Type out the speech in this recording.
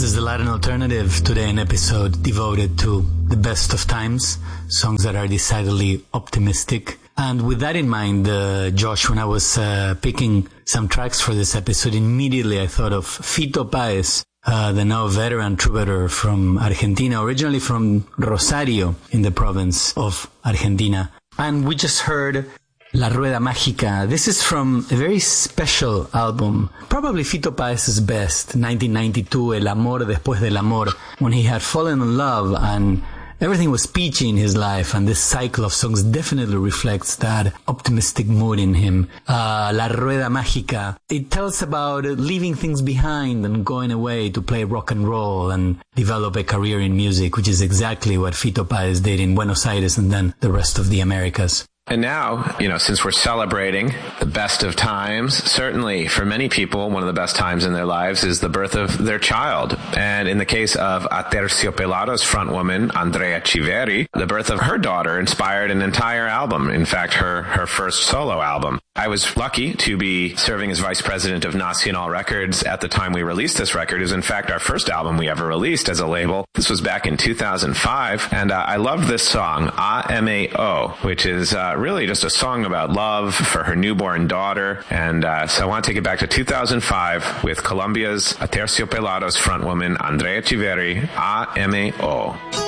This is the Latin Alternative, today an episode devoted to the best of times, songs that are decidedly optimistic. And with that in mind, Josh, when I was picking some tracks for this episode, immediately I thought of Fito Páez, the now veteran troubadour from Argentina, originally from Rosario in the province of Argentina. And we just heard La Rueda Mágica. This is from a very special album, probably Fito Páez's best, 1992, El Amor Después del Amor, when he had fallen in love and everything was peachy in his life, and this cycle of songs definitely reflects that optimistic mood in him. La Rueda Mágica, it tells about leaving things behind and going away to play rock and roll and develop a career in music, which is exactly what Fito Páez did in Buenos Aires and then the rest of the Americas. And now, since we're celebrating the best of times, certainly for many people, one of the best times in their lives is the birth of their child. And in the case of Aterciopelados frontwoman, Andrea Chiveri, the birth of her daughter inspired an entire album. In fact, her first solo album. I was lucky to be serving as vice president of Nacional Records at the time we released this record. It was in fact our first album we ever released as a label. This was back in 2005. And I loved this song, AMO, which is really just a song about love for her newborn daughter. And so I want to take it back to 2005 with Colombia's Aterciopelados frontwoman Andrea Chiveri, AMO.